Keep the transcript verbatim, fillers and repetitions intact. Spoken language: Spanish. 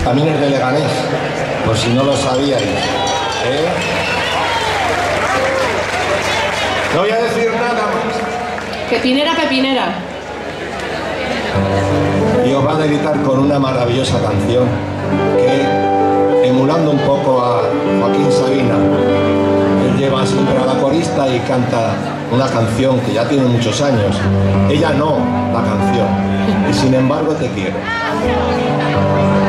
También es de Leganés, por si no lo sabíais. ¿Eh? No voy a decir nada más. Pepinera, pepinera. Y os va a dedicar con una maravillosa canción que, emulando un poco a Joaquín Sabina, él lleva siempre a la corista y canta una canción que ya tiene muchos años. Ella no, la canción. Y sin embargo te quiero.